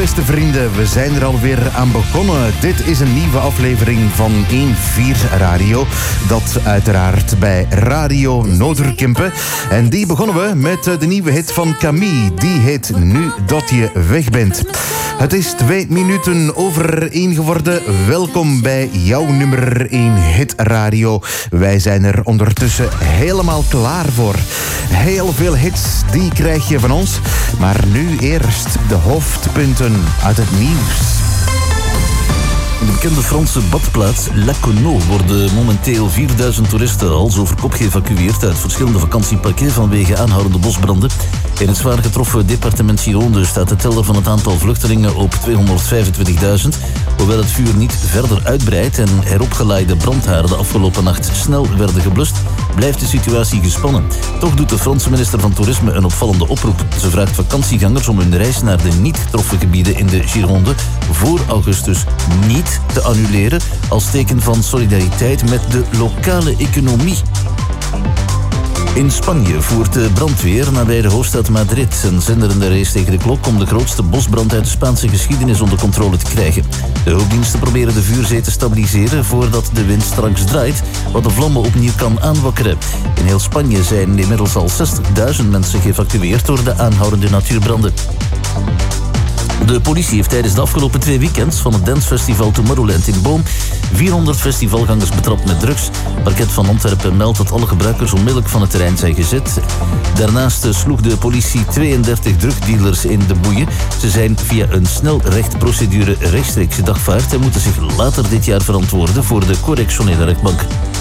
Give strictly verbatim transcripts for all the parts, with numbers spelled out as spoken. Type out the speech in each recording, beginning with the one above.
beste vrienden, we zijn er alweer aan begonnen. Dit is een nieuwe aflevering van één vier Radio. Dat uiteraard bij Radio Noorderkempen. En die begonnen we met de nieuwe hit van Camille. Die heet Nu dat je weg bent. Het is twee minuten over één geworden. Welkom bij jouw nummer één hit radio. Wij zijn er ondertussen helemaal klaar voor. Heel veel hits, die krijg je van ons. Maar nu eerst de hoofdpunten uit het nieuws. In de bekende Franse badplaats Lacono worden momenteel vierduizend toeristen hals over kop geëvacueerd uit verschillende vakantieparken vanwege aanhoudende bosbranden. In het zwaar getroffen departement Gironde staat de teller van het aantal vluchtelingen op tweehonderdvijfentwintigduizend. Hoewel het vuur niet verder uitbreidt en heropgeleide brandhaarden de afgelopen nacht snel werden geblust, blijft de situatie gespannen. Toch doet de Franse minister van Toerisme een opvallende oproep. Ze vraagt vakantiegangers om hun reis naar de niet getroffen gebieden in de Gironde voor augustus niet te annuleren als teken van solidariteit met de lokale economie. In Spanje voert de brandweer nabij de hoofdstad Madrid een zenderende race tegen de klok om de grootste bosbrand uit de Spaanse geschiedenis onder controle te krijgen. De hulpdiensten proberen de vuurzee te stabiliseren voordat de wind straks draait, wat de vlammen opnieuw kan aanwakkeren. In heel Spanje zijn inmiddels al zestigduizend mensen geëvacueerd door de aanhoudende natuurbranden. De politie heeft tijdens de afgelopen twee weekends van het dancefestival Tomorrowland in Boom vierhonderd festivalgangers betrapt met drugs. Het parket van Antwerpen meldt dat alle gebruikers onmiddellijk van het terrein zijn gezet. Daarnaast sloeg de politie tweeëndertig drugdealers in de boeien. Ze zijn via een snelrechtprocedure rechtstreeks gedagvaard en moeten zich later dit jaar verantwoorden voor de correctionele rechtbank.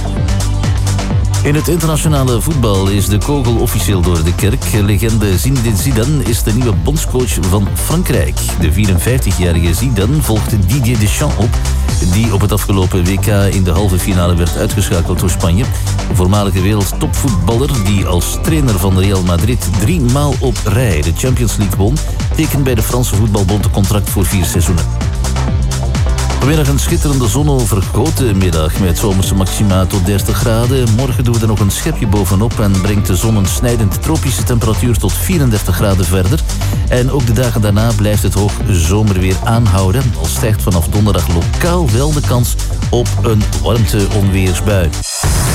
In het internationale voetbal is de kogel officieel door de kerk. Legende Zinedine Zidane is de nieuwe bondscoach van Frankrijk. De vierenvijftigjarige Zidane volgt Didier Deschamps op, die op het afgelopen W K in de halve finale werd uitgeschakeld door Spanje. Een voormalige wereldtopvoetballer die als trainer van Real Madrid drie maal op rij de Champions League won, tekent bij de Franse voetbalbond een contract voor vier seizoenen. Vanmiddag een schitterende zonovergoten middag met zomerse maxima tot dertig graden. Morgen doen we er nog een schepje bovenop en brengt de zon een snijdend tropische temperatuur tot vierendertig graden verder. En ook de dagen daarna blijft het hoog zomerweer aanhouden. Al stijgt vanaf donderdag lokaal wel de kans op een warmte-onweersbui.